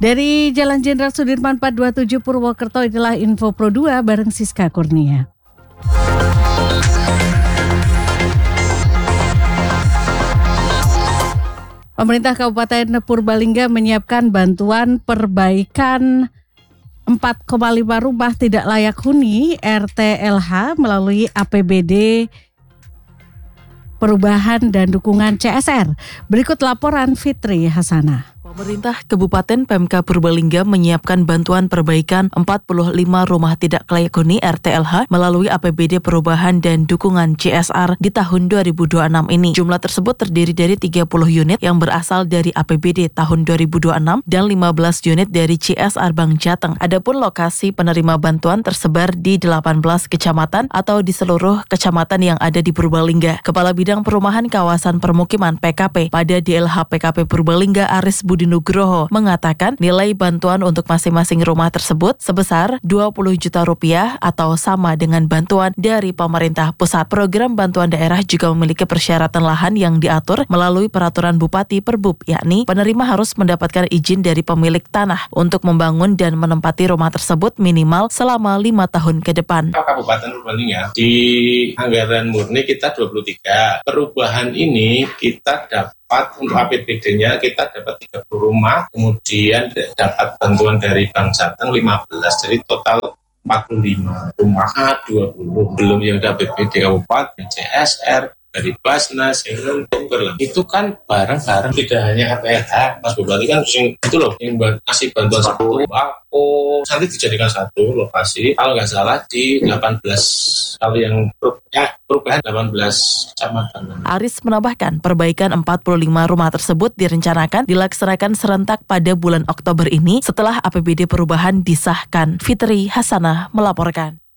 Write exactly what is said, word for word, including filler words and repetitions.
Dari Jalan Jenderal Sudirman empat dua tujuh Purwokerto, inilah Info Pro dua bareng Siska Kurnia. Pemerintah Kabupaten Purbalingga menyiapkan bantuan perbaikan empat koma lima rumah tidak layak huni R T L H melalui A P B D Perubahan dan Dukungan C S R. Berikut laporan Fitri Hasanah. Pemerintah Kabupaten Pemka Purbalingga menyiapkan bantuan perbaikan empat puluh lima rumah tidak layak huni R T L H melalui A P B D Perubahan dan Dukungan C S R di tahun dua ribu dua puluh enam ini. Jumlah tersebut terdiri dari tiga puluh unit yang berasal dari A P B D tahun dua ribu dua puluh enam dan lima belas unit dari C S R Bank Jateng. Adapun lokasi penerima bantuan tersebar di delapan belas kecamatan atau di seluruh kecamatan yang ada di Purbalingga. Kepala Bidang Perumahan Kawasan Permukiman P K P pada D L H P K P Purbalingga Aris Budi Nugroho mengatakan nilai bantuan untuk masing-masing rumah tersebut sebesar dua puluh juta rupiah atau sama dengan bantuan dari pemerintah pusat. Program bantuan daerah juga memiliki persyaratan lahan yang diatur melalui peraturan Bupati Perbub, yakni penerima harus mendapatkan izin dari pemilik tanah untuk membangun dan menempati rumah tersebut minimal selama lima tahun ke depan. Kabupaten Purbalingga di anggaran murni kita dua puluh tiga. Perubahan ini kita dapat untuk A P B D-nya kita dapat tiga puluh rumah, kemudian dapat bantuan dari Bank Jateng lima belas, jadi total empat puluh lima rumah, A dua puluh. Belum yang A P B D Kabupaten, C S R, dari Basnas, yang itu kan bareng-bareng, tidak hanya R T L H, Mas Bupati kan itu loh, yang ngasih bantuan satu, bako, nanti dijadikan satu lokasi, kalau nggak salah di delapan belas, kalau yang ya, perubahan delapan belas kecamatan. Aris menambahkan, perbaikan empat puluh lima rumah tersebut direncanakan dilaksanakan serentak pada bulan Oktober ini setelah A P B D perubahan disahkan. Fitri Hasanah melaporkan.